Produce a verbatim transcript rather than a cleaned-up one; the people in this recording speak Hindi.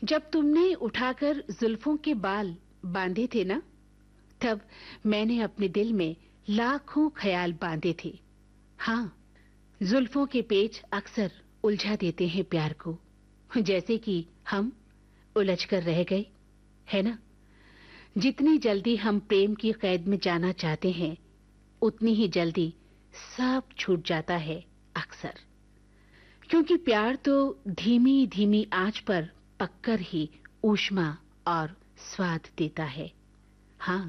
जब तुमने उठाकर जुल्फों के बाल बांधे थे ना, तब मैंने अपने दिल में लाखों ख्याल बांधे थे। हाँ, जुल्फों के पेच अक्सर उलझा देते हैं प्यार को, जैसे कि हम उलझ कर रह गए, है ना? जितनी जल्दी हम प्रेम की कैद में जाना चाहते हैं, उतनी ही जल्दी सब छूट जाता है अक्सर। क्योंकि प्यार तो धीमी धीमी आंच पर पककर ही ऊष्मा और स्वाद देता है। हाँ,